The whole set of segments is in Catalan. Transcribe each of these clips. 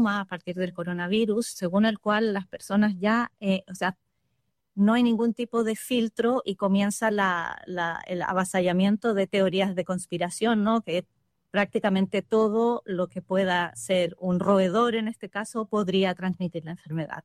toma a partir del coronavirus, según el cual las personas ya, no hay ningún tipo de filtro y comienza el avasallamiento de teorías de conspiración, ¿no? Que prácticamente todo lo que pueda ser un roedor, en este caso, podría transmitir la enfermedad.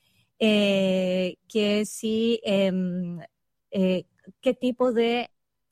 Que si, qué tipo de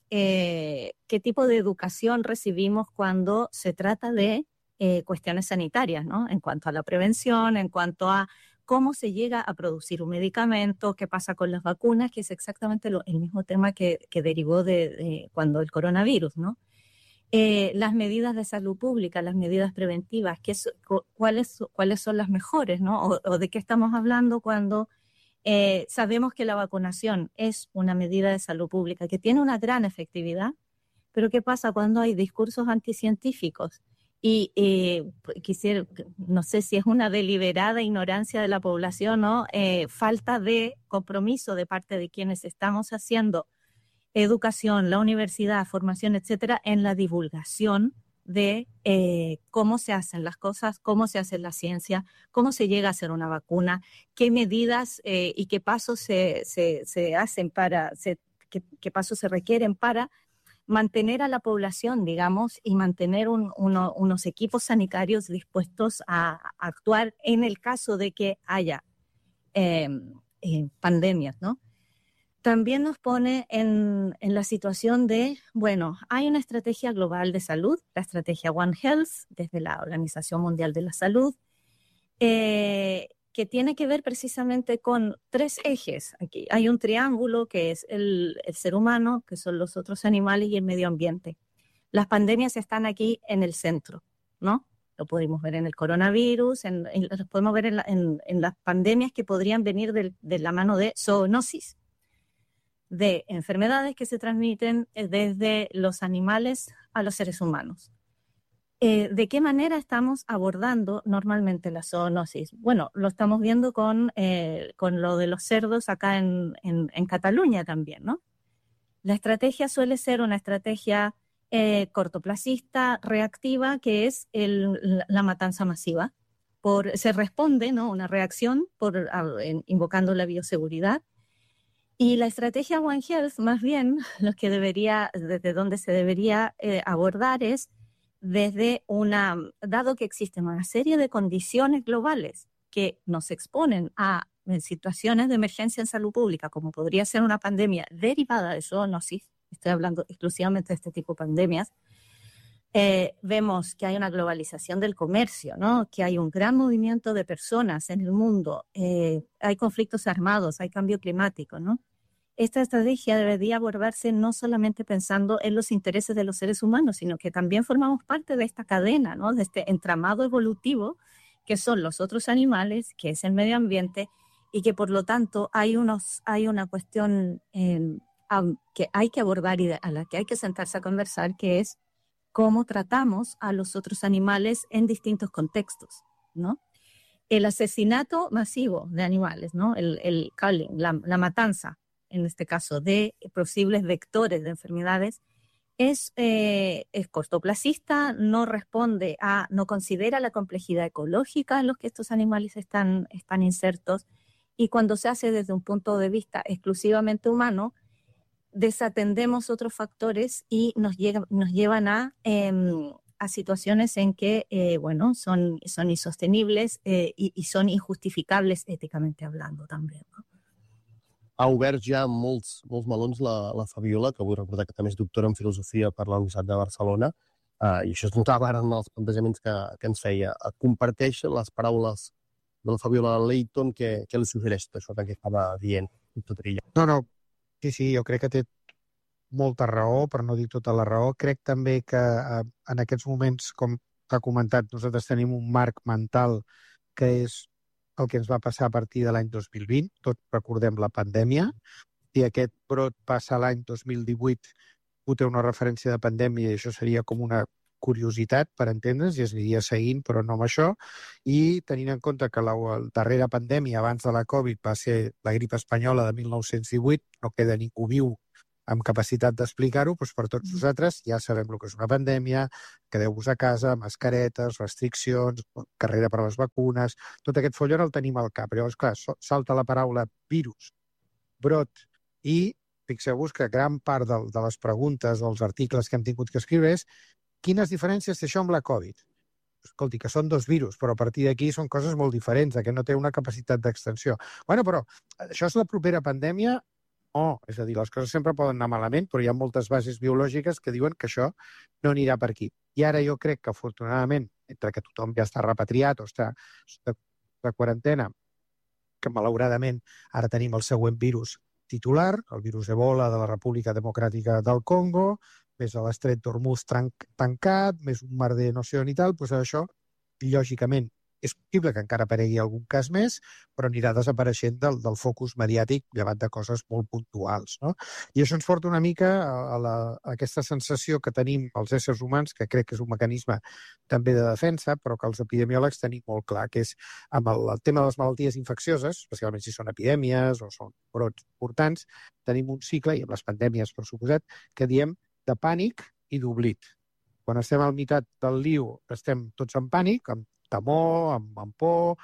educación recibimos cuando se trata de cuestiones sanitarias, ¿no? En cuanto a la prevención, en cuanto a cómo se llega a producir un medicamento, qué pasa con las vacunas, que es exactamente el mismo tema que derivó de cuando el coronavirus, ¿no? Las medidas de salud pública, las medidas preventivas, cuáles son las mejores, ¿no? O de qué estamos hablando cuando sabemos que la vacunación es una medida de salud pública que tiene una gran efectividad, pero ¿qué pasa cuando hay discursos anticientíficos? Y no sé si es una deliberada ignorancia de la población o falta de compromiso de parte de quienes estamos haciendo educación, la universidad, formación, etcétera, en la divulgación de cómo se hacen las cosas, cómo se hace la ciencia, cómo se llega a hacer una vacuna, qué medidas y qué pasos se hacen qué pasos se requieren para mantener a la población, digamos, y mantener unos equipos sanitarios dispuestos a actuar en el caso de que haya pandemias, ¿no? También nos pone en la situación de, bueno, hay una estrategia global de salud, la estrategia One Health, desde la Organización Mundial de la Salud, que tiene que ver precisamente con 3 ejes. Aquí hay un triángulo que es el ser humano, que son los otros animales y el medio ambiente. Las pandemias están aquí en el centro, ¿no? Lo podemos ver en el coronavirus, lo podemos ver en las pandemias que podrían venir de la mano de zoonosis, de enfermedades que se transmiten desde los animales a los seres humanos. ¿De qué manera estamos abordando normalmente la zoonosis? Bueno, lo estamos viendo con lo de los cerdos acá en Cataluña también, ¿no? La estrategia suele ser una estrategia cortoplacista, reactiva, que es la matanza masiva. Se responde, ¿no? Una reacción invocando la bioseguridad. Y la estrategia One Health, más bien, desde donde se debería abordar es dado que existen una serie de condiciones globales que nos exponen a situaciones de emergencia en salud pública, como podría ser una pandemia derivada de zoonosis, estoy hablando exclusivamente de este tipo de pandemias, vemos que hay una globalización del comercio, ¿no? Que hay un gran movimiento de personas en el mundo, hay conflictos armados, hay cambio climático, ¿no? Esta estrategia debería abordarse no solamente pensando en los intereses de los seres humanos, sino que también formamos parte de esta cadena, ¿no? De este entramado evolutivo que son los otros animales, que es el medio ambiente, y que por lo tanto hay una cuestión que hay que abordar y a la que hay que sentarse a conversar, que es cómo tratamos a los otros animales en distintos contextos, ¿no? El asesinato masivo de animales, ¿no? El culling, la matanza, en este caso, de posibles vectores de enfermedades, es cortoplacista, no considera la complejidad ecológica en los que estos animales están insertos, y cuando se hace desde un punto de vista exclusivamente humano, desatendemos otros factores y nos llevan a situaciones en que, son insostenibles y son injustificables éticamente hablando también, ¿no? Ha obert ja molts melons la Fabiola, que vull recordar que també és doctora en filosofia per la Universitat de Barcelona, i això es notava ara en els plantejaments que ens feia. Comparteix les paraules de la Fabiola Leighton, que li suggereix tot això que estava dient, doctor Trilla. No, sí, jo crec que té molta raó, per no dir tota la raó. Crec també que en aquests moments, com t'ha comentat, nosaltres tenim un marc mental que és el que ens va passar a partir de l'any 2020, tots recordem la pandèmia, i aquest brot passa l'any 2018, ho té una referència de pandèmia i això seria com una curiositat per entendre's, i es aniria seguint, però no amb això, i tenint en compte que la darrera pandèmia abans de la Covid va ser la grip espanyola de 1918, no queda ningú viu amb capacitat d'explicar-ho, doncs per tots nosaltres ja sabem el que és una pandèmia, quedeu-vos a casa, mascaretes, restriccions, carrera per a les vacunes, tot aquest follon el tenim al cap. Llavors, clar, salta la paraula virus, brot, i fixeu-vos que gran part de les preguntes dels articles que hem tingut que escriure és quines diferències té això amb la Covid? Escolti, que són 2 virus, però a partir d'aquí són coses molt diferents, que no té una capacitat d'extensió. Bueno, però això és la propera pandèmia? No, és a dir, les coses sempre poden anar malament, però hi ha moltes bases biològiques que diuen que això no anirà per aquí. I ara jo crec que, afortunadament, entre que tothom ja està repatriat o està de quarantena, que malauradament ara tenim el següent virus titular, el virus Ebola de la República Democràtica del Congo, més a l'estret d'Hormuz tancat, més un mar de no sé on i tal, doncs això, lògicament, és possible que encara aparegui algun cas més, però anirà desapareixent del focus mediàtic llevat de coses molt puntuals, no? I això ens porta una mica a aquesta sensació que tenim els éssers humans, que crec que és un mecanisme també de defensa, però que els epidemiòlegs tenim molt clar, que és amb el tema de les malalties infeccioses, especialment si són epidèmies o són brots importants, tenim un cicle, i amb les pandèmies, per suposat, que diem de pànic i d'oblit. Quan estem al meitat del liu, estem tots en pànic, amb temor, amb por,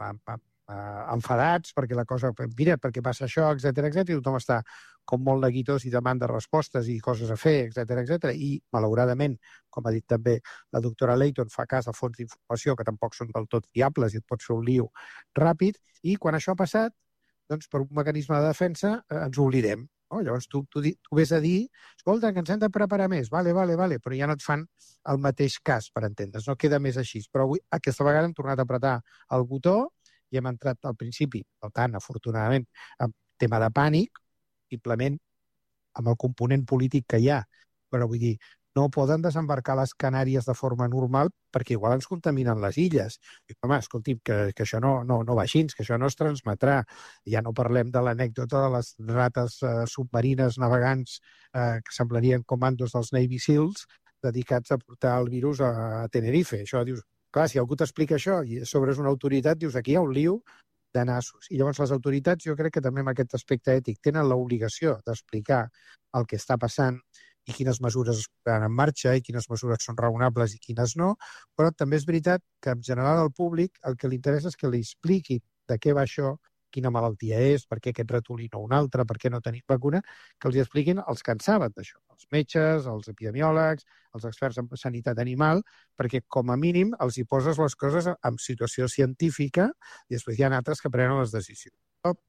enfadats perquè la cosa, mira, perquè passa això, etc i tothom està com molt neguitós i demanda respostes i coses a fer, etc. I, malauradament, com ha dit també la doctora Leighton, fa cas a fons d'informació que tampoc són del tot fiables i et pot fer un liu ràpid, i quan això ha passat, doncs per un mecanisme de defensa ens oblidem. Oh, llavors tu vés a dir, escolta, que ens hem de preparar més, vale, però ja no et fan el mateix cas, per entendre's, no queda més així. Però avui, aquesta vegada hem tornat a apretar el botó i hem entrat al principi, per tant, afortunadament, en tema de pànic, simplement amb el component polític que hi ha. Però vull dir, no poden desembarcar les Canàries de forma normal perquè igual ens contaminen les illes. I, home, escolti'm, que això no va així, que això no es transmetrà. Ja no parlem de l'anècdota de les rates submarines navegants que semblarien comandos dels Navy Seals dedicats a portar el virus a Tenerife. Això, dius, clar, si algú t'explica això i sobre és una autoritat, dius, aquí hi ha un liu de nassos. I llavors les autoritats, jo crec que també en aquest aspecte ètic tenen l'obligació d'explicar el que està passant i quines mesures es posaran en marxa i quines mesures són raonables i quines no, però també és veritat que en general al públic el que li interessa és que li expliqui de què va això, quina malaltia és, per què aquest ratolí no un altre, per què no tenim vacuna, que els expliquin els que en saben d'això, els metges, els epidemiòlegs, els experts en sanitat animal, perquè com a mínim els hi poses les coses en situació científica i després hi ha altres que prenen les decisions.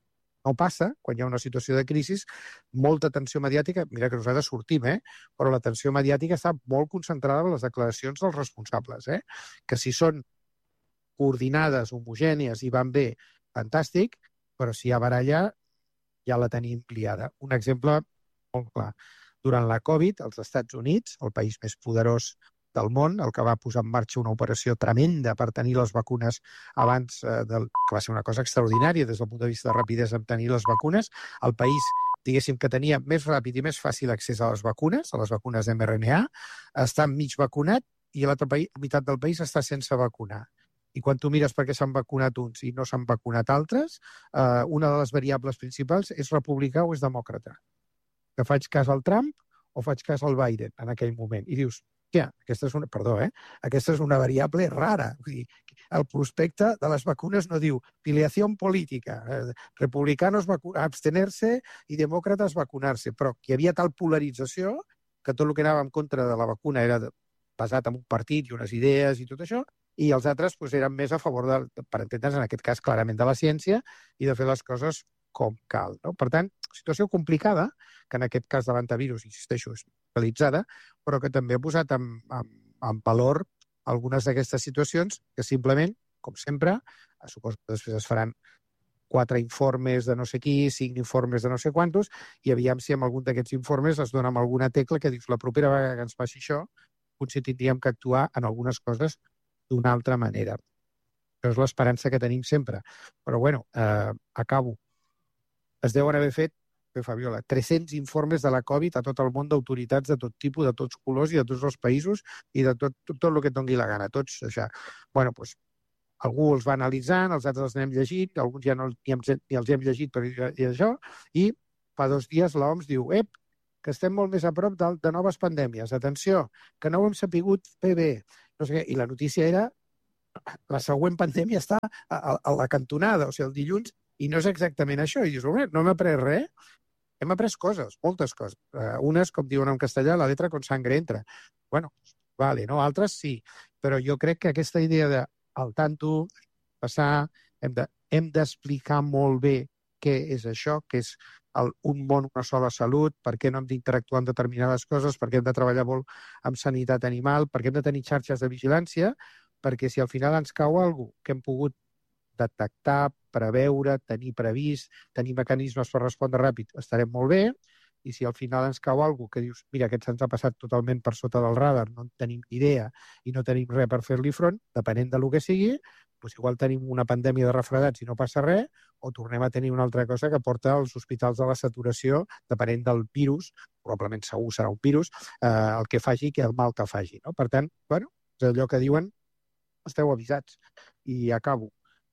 No passa, quan hi ha una situació de crisi, molta atenció mediàtica, mira que nosaltres sortim, però l'atenció mediàtica està molt concentrada en les declaracions dels responsables, que si són coordinades, homogènies i van bé, fantàstic, però si hi ha baralla, ja la tenim liada. Un exemple molt clar. Durant la Covid, als Estats Units, el país més poderós del món, el que va posar en marxa una operació tremenda per tenir les vacunes abans, que va ser una cosa extraordinària des del punt de vista de rapidesa en tenir les vacunes, el país, diguéssim, que tenia més ràpid i més fàcil accés a les vacunes mRNA, està mig vacunat i l'altra meitat del país està sense vacunar. I quan tu mires perquè s'han vacunat uns i no s'han vacunat altres, una de les variables principals és republicà o és demòcrata. Que faig cas al Trump o faig cas al Biden en aquell moment. I dius, aquesta és una variable rara. El prospecte de les vacunes no diu filiació política, republicanos abstener-se i demòcrates vacunar-se, però hi havia tal polarització que tot el que anava en contra de la vacuna era basat en un partit i unes idees i tot això, i els altres eren més a favor, per entendre's, en aquest cas clarament de la ciència i de fer les coses com cal. No? Per tant, situació complicada, que en aquest cas de l'antivirus, insisteixo, és realitzada, però que també ha posat en valor algunes d'aquestes situacions que simplement, com sempre, suposo que després es faran 4 informes de no sé qui, 5 informes de no sé quantos, i aviam si amb algun d'aquests informes es dona amb alguna tecla que dius la propera vegada que ens passi això, potser tindríem que actuar en algunes coses d'una altra manera. Això és l'esperança que tenim sempre. Però, bueno, acabo. Es deuen haver fet, Fabiola, 300 informes de la Covid a tot el món d'autoritats de tot tipus, de tots colors i de tots els països i de tot el que et doni la gana. Tots, això. Bueno, doncs, algú els va analitzant, els altres els n'hem llegit, alguns ja ni els hem llegit per dir això, i fa 2 dies l'OMS diu, que estem molt més a prop de noves pandèmies. Atenció, que no ho hem sapigut fer bé. No sé què. I la notícia era la següent pandèmia està a la cantonada, o sigui, el dilluns, i no és exactament això. I dius, no hem après res? Hem après coses, moltes coses. Unes, com diuen en castellà, la letra con sangre entra. Bueno, vale, no? Altres sí. Però jo crec que aquesta idea de al tanto, passar, hem d'explicar molt bé què és això, què és un món, una sola salut, per què no hem d'interactuar amb determinades coses, per què hem de treballar molt amb sanitat animal, per què hem de tenir xarxes de vigilància, perquè si al final ens cau alguna cosa que hem pogut detectar, preveure, tenir previst, tenir mecanismes per respondre ràpid, estarem molt bé, i si al final ens cau alguna cosa que dius, mira, aquest se'ns ha passat totalment per sota del radar, no en tenim idea i no tenim res per fer-li front, depenent del que sigui, doncs igual tenim una pandèmia de refredats i no passa res, o tornem a tenir una altra cosa que porta als hospitals a la saturació, depenent del virus, probablement segur serà un virus, el que faci, que el mal que faci. No? Per tant, bueno, és allò que diuen, esteu avisats. I acabo.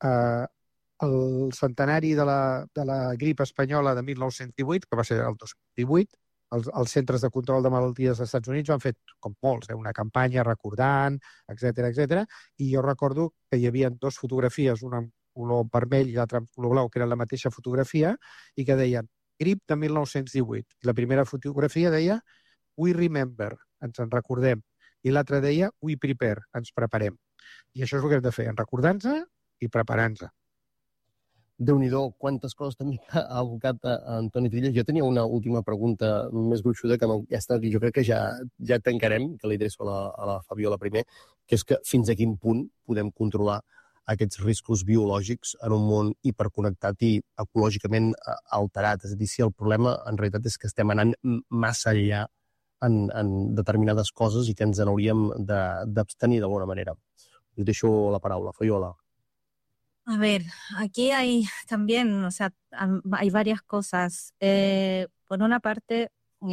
El centenari de la grip espanyola de 1918, que va ser el 2018, els centres de control de malalties dels Estats Units han fet, com molts, una campanya recordant, etc. I jo recordo que hi havia dues fotografies, una en color vermell i l'altra en color blau, que era la mateixa fotografia, i que deien grip de 1918. I la primera fotografia deia we remember, ens en recordem. I l'altra deia we prepare, ens preparem. I això és el que hem de fer, recordar-nos i preparar-nos. Déu-n'hi-do, quantes coses també ha abocat Antoni Trilles. Jo tenia una última pregunta més gruixuda que jo crec que ja tancarem, que li adreço a la Fabiola primer, que és que fins a quin punt podem controlar aquests riscos biològics en un món hiperconnectat i ecològicament alterat. És a dir, si el problema en realitat és que estem anant massa enllà en determinades coses i que ens n'hauríem d'abstenir d'alguna manera. Us deixo la paraula, Fabiola. A ver, aquí hay también, o sea, hay varias cosas. Por una parte,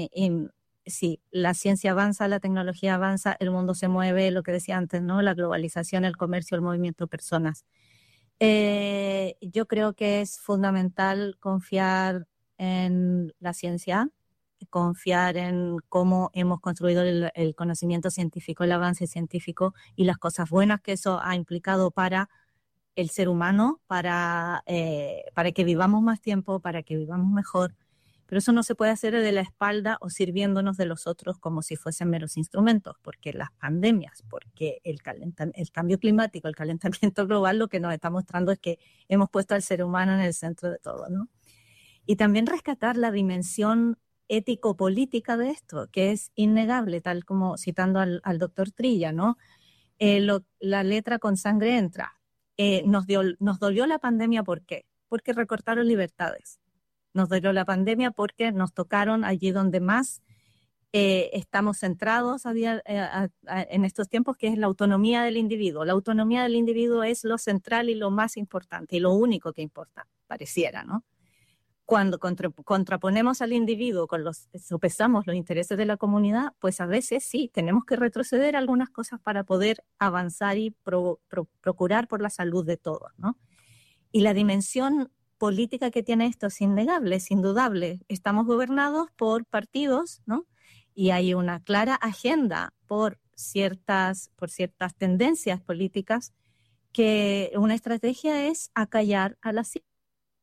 sí, la ciencia avanza, la tecnología avanza, el mundo se mueve, lo que decía antes, ¿no? La globalización, el comercio, el movimiento de personas. Yo creo que es fundamental confiar en la ciencia, confiar en cómo hemos construido el conocimiento científico, el avance científico y las cosas buenas que eso ha implicado para el ser humano, para que vivamos más tiempo, para que vivamos mejor. Pero eso no se puede hacer de la espalda o sirviéndonos de los otros como si fuesen meros instrumentos, porque las pandemias, porque el cambio climático, el calentamiento global, lo que nos está mostrando es que hemos puesto al ser humano en el centro de todo, ¿no? Y también rescatar la dimensión ético-política de esto, que es innegable, tal como citando al doctor Trilla, ¿no? La letra con sangre entra. Nos dolió la pandemia, ¿por qué? Porque recortaron libertades. Nos dolió la pandemia porque nos tocaron allí donde más estamos centrados en estos tiempos, que es la autonomía del individuo. La autonomía del individuo es lo central y lo más importante y lo único que importa, pareciera, ¿no? Cuando contraponemos al individuo, sopesamos los intereses de la comunidad, pues a veces sí, tenemos que retroceder algunas cosas para poder avanzar y procurar por la salud de todos, ¿no? Y la dimensión política que tiene esto es innegable, es indudable. Estamos gobernados por partidos, ¿no? Y hay una clara agenda por ciertas tendencias políticas, que una estrategia es acallar a la científicos,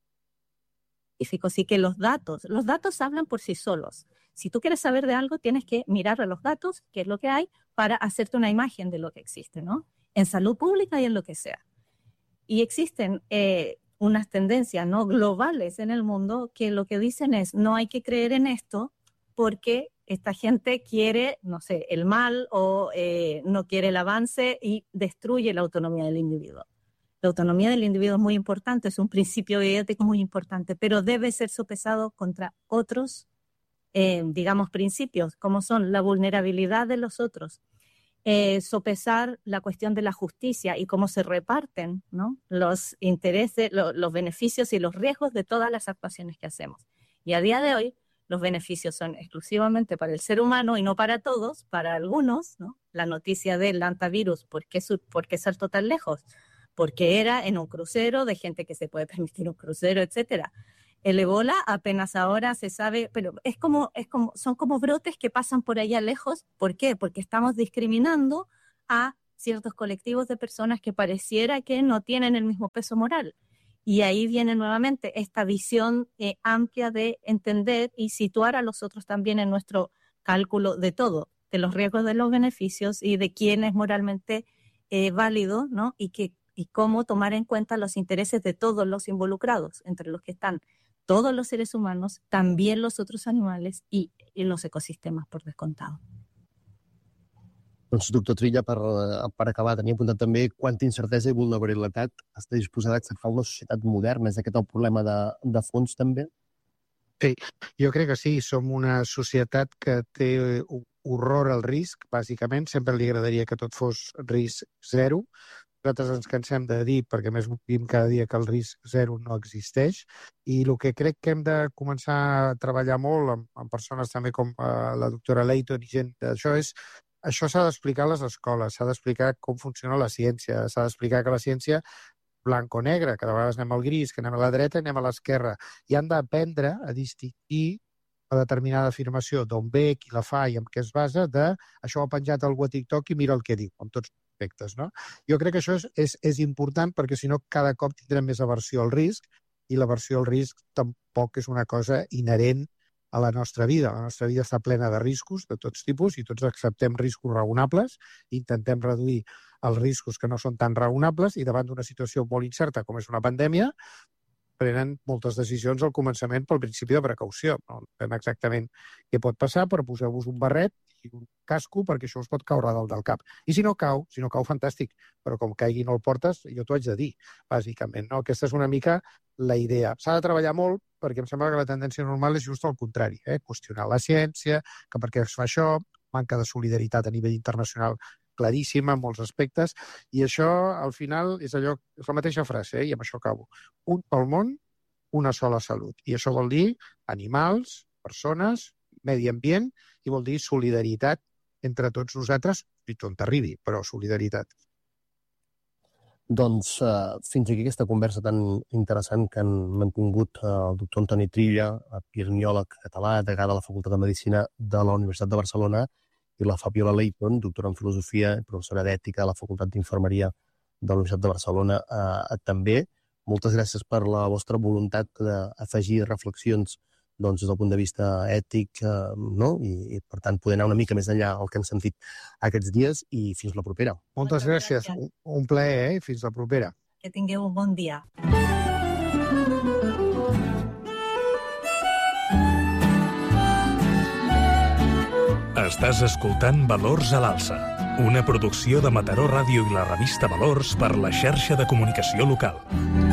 y que los datos hablan por sí solos. Si tú quieres saber de algo, tienes que mirar a los datos, qué es lo que hay, para hacerte una imagen de lo que existe, ¿no? En salud pública y en lo que sea. Y existen unas tendencias, ¿no?, globales en el mundo, que lo que dicen es, no hay que creer en esto porque esta gente quiere, no sé, el mal o no quiere el avance y destruye la autonomía del individuo. La autonomía del individuo es muy importante, es un principio ético muy importante, pero debe ser sopesado contra otros, digamos, principios, como son la vulnerabilidad de los otros, sopesar la cuestión de la justicia y cómo se reparten, ¿no?, los intereses, los beneficios y los riesgos de todas las actuaciones que hacemos. Y a día de hoy, los beneficios son exclusivamente para el ser humano y no para todos, para algunos, ¿no? La noticia del hantavirus, ¿por qué saltó tan lejos? Porque era en un crucero de gente que se puede permitir un crucero, etcétera. El ébola apenas ahora se sabe, pero son como brotes que pasan por allá lejos. ¿Por qué? Porque estamos discriminando a ciertos colectivos de personas que pareciera que no tienen el mismo peso moral. Y ahí viene nuevamente esta visión amplia de entender y situar a los otros también en nuestro cálculo de todo, de los riesgos, de los beneficios y de quién es moralmente válido, ¿no? Y cómo tomar en cuenta los intereses de todos los involucrados, entre los que están todos los seres humanos, también los otros animales y los ecosistemes por descontado. Doncs, doctor Trilla, per acabar, tenia apuntat també quanta incertesa i vulnerabilitat està disposada a acceptar una societat moderna. És aquest el problema de fons, també? Sí, jo crec que sí. Som una societat que té horror al risc, bàsicament. Sempre li agradaria que tot fos risc zero. Nosaltres ens cansem de dir, perquè més vivim cada dia, que el risc zero no existeix, i el que crec que hem de començar a treballar molt amb persones també com la doctora Leighton i gent d'això és això s'ha d'explicar a les escoles, s'ha d'explicar com funciona la ciència, s'ha d'explicar que la ciència blanc o negre, que de vegades anem al gris, que anem a la dreta i anem a l'esquerra, i han d'aprendre a distingir una determinada afirmació d'on ve, qui la fa i en què es basa, de això ho ha penjat algú a TikTok i mira el que diu, amb tots els aspectes, no? Jo crec que això és important perquè si no cada cop tindrem més aversió al risc i l'aversió al risc tampoc és una cosa inherent a la nostra vida. La nostra vida està plena de riscos de tots tipus i tots acceptem riscos raonables, intentem reduir els riscos que no són tan raonables i davant d'una situació molt incerta com és una pandèmia prenen moltes decisions al començament pel principi de precaució. No sabem exactament què pot passar, però poseu-vos un barret i un casco perquè això us pot caure dalt del cap. I si no cau, fantàstic, però com caigui no el portes, jo t'ho haig de dir, bàsicament. No? Aquesta és una mica la idea. S'ha de treballar molt perquè em sembla que la tendència normal és just al contrari, qüestionar la ciència, que per què es fa això, manca de solidaritat a nivell internacional claríssima en molts aspectes, i això, al final, és la mateixa frase, i amb això acabo. Un pel món, una sola salut. I això vol dir animals, persones, medi ambient, i vol dir solidaritat entre tots nosaltres, i on t'arribi, però solidaritat. Doncs fins aquí aquesta conversa tan interessant que han mantingut el doctor Antoni Trilla, epidemiòleg català, degà de la Facultat de Medicina de la Universitat de Barcelona, i la Fabiola Leighton, doctora en Filosofia i professora d'Ètica a la Facultat d'Infermeria de la Universitat de Barcelona també. Moltes gràcies per la vostra voluntat d'afegir reflexions des del punt de vista ètic, no? I per tant poder anar una mica més enllà del que hem sentit aquests dies i fins la propera. Moltes gràcies. Un plaer, i fins la propera. Que tingueu un bon dia. Estàs escoltant Valors a l'Alça, una producció de Mataró Ràdio i la revista Valors per la xarxa de comunicació local.